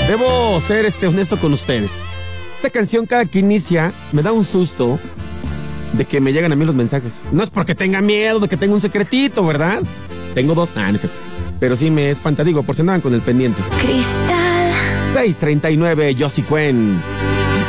Debo ser honesto con ustedes. Esta canción cada que inicia me da un susto de que me llegan a mí los mensajes. No es porque tenga miedo de que tenga un secretito, ¿verdad? Tengo 2. No es cierto. Pero sí me espanta, digo, por si andaban con el pendiente. Cristal. 6:39, Josie Cuen.